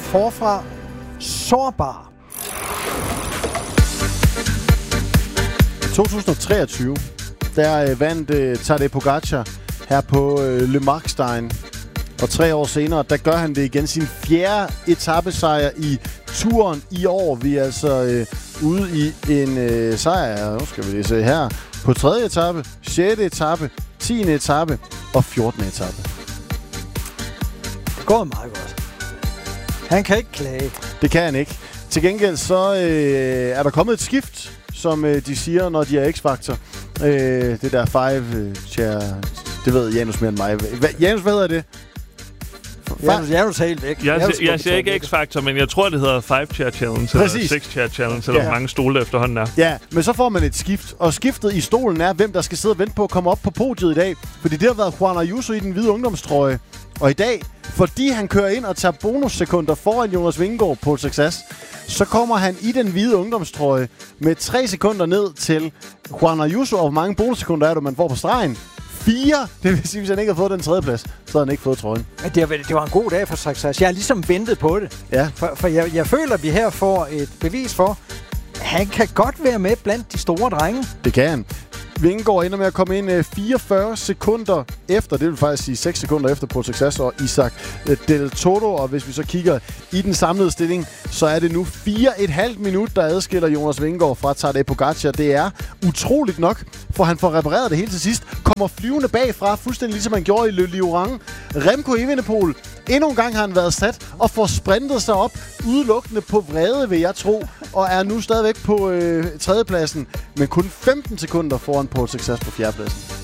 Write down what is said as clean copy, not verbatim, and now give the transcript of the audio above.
forfra. Sårbar. 2023, der vandt Tadej Pogačar her på Le Markstein. Og 3 år senere, der gør han det igen, sin 4. etapesejr i turen i år. Vi er altså ude i en sejr, nu skal vi lige se her, på 3. etape, 6. etape, 10. etape og 14. etape. Det går meget godt. Han kan ikke klage. Det kan han ikke. Til gengæld så er der kommet et skift, som de siger, når de er X-Factor. Det der 5-chair, det ved Janus mere end mig. Janus, hvad hedder det? Janus er helt væk. Jeg siger ikke X-Factor, men jeg tror, det hedder 5-chair challenge, præcis. Eller 6-chair challenge, eller hvor mange stole efterhånden er. Ja, men så får man et skift, og skiftet i stolen er, hvem der skal sidde og vente på at komme op på podiet i dag. Fordi det har været Juan Ayuso i den hvide ungdomstrøje. Og i dag, fordi han kører ind og tager bonussekunder foran Jonas Vingegaard på succes, så kommer han i den hvide ungdomstrøje med 3 sekunder ned til Juan Ayuso. Og hvor mange bonussekunder er det, man får på stregen? 4. Det vil sige, hvis han ikke har fået den 3. plads, så har han ikke fået trøjen. Men det var en god dag for succes. Jeg har ligesom ventet på det. Ja. For jeg føler, at vi her får et bevis for, at han kan godt være med blandt de store drenge. Det kan han. Vingegaard ender med at komme ind 44 sekunder efter, det vil faktisk sige 6 sekunder efter på Success og Isaac Del Toro. Og hvis vi så kigger i den samlede stilling, så er det nu 4,5 minut, der adskiller Jonas Vingegaard fra Tadej Pogačar. Det er utroligt nok, for han får repareret det hele til sidst. Kommer flyvende bagfra, fuldstændig ligesom han gjorde i Le Lioran. Remco Evenepoel, endnu en gang har han været sat og får sprintet sig op udelukkende på vrede, vil jeg tro. Og er nu stadigvæk på 3. pladsen, men kun 15 sekunder foran på Success på 4. pladsen.